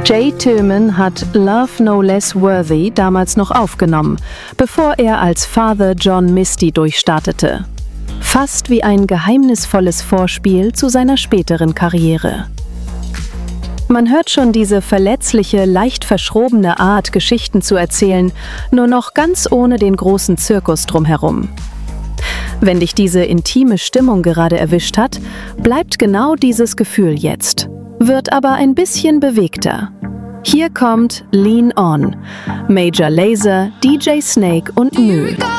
Jay Tillman hat Love No Less Worthy damals noch aufgenommen, bevor er als Father John Misty durchstartete. Fast wie ein geheimnisvolles Vorspiel zu seiner späteren Karriere. Man hört schon diese verletzliche, leicht verschrobene Art, Geschichten zu erzählen, nur noch ganz ohne den großen Zirkus drumherum. Wenn dich diese intime Stimmung gerade erwischt hat, bleibt genau dieses Gefühl jetzt, wird aber ein bisschen bewegter. Hier kommt Lean On, Major Lazer, DJ Snake und Mü.